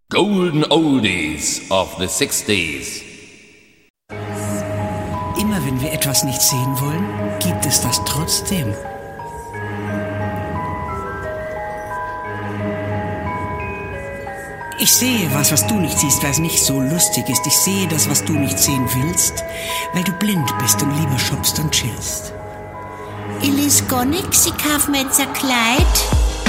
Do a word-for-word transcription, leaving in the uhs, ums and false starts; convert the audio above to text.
Golden Oldies of the sixties. Immer wenn wir etwas nicht sehen wollen, gibt es das trotzdem. Ich sehe was, was du nicht siehst, weil es nicht so lustig ist. Ich sehe das, was du nicht sehen willst, weil du blind bist und lieber shoppst und chillst. Ich lese gar nix, ich kauf mir jetzt ein Kleid.